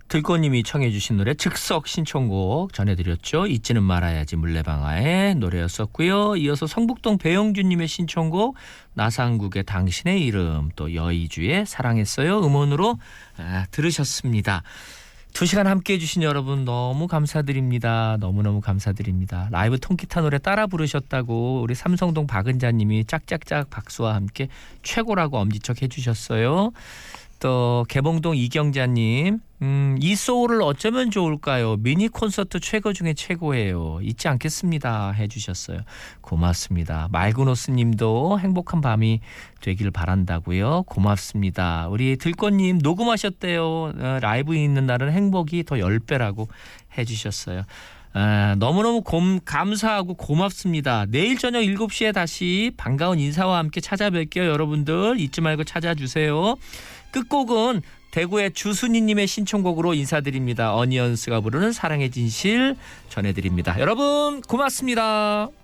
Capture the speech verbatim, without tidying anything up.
들꽃님이 청해 주신 노래 즉석 신청곡 전해드렸죠. 잊지는 말아야지 물레방아의 노래였었고요. 이어서 성북동 배영준님의 신청곡 나상국의 당신의 이름, 또 여의주의 사랑했어요 음원으로 아, 들으셨습니다. 두 시간 함께해 주신 여러분 너무 감사드립니다. 너무너무 감사드립니다. 라이브 통기타 노래 따라 부르셨다고 우리 삼성동 박은자님이 짝짝짝 박수와 함께 최고라고 엄지척 해주셨어요. 또 개봉동 이경자님, 음, 이 소울을 어쩌면 좋을까요? 미니 콘서트 최고 중에 최고예요. 잊지 않겠습니다 해주셨어요. 고맙습니다. 말그노스님도 행복한 밤이 되길 바란다고요. 고맙습니다. 우리 들꽃님 녹음하셨대요. 어, 라이브 있는 날은 행복이 더 열 배라고 해주셨어요. 아, 너무너무 곰, 감사하고 고맙습니다. 내일 저녁 일곱 시에 다시 반가운 인사와 함께 찾아뵐게요. 여러분들 잊지 말고 찾아주세요. 끝곡은 대구의 주순이님의 신청곡으로 인사드립니다. 어니언스가 부르는 사랑의 진실 전해드립니다. 여러분 고맙습니다.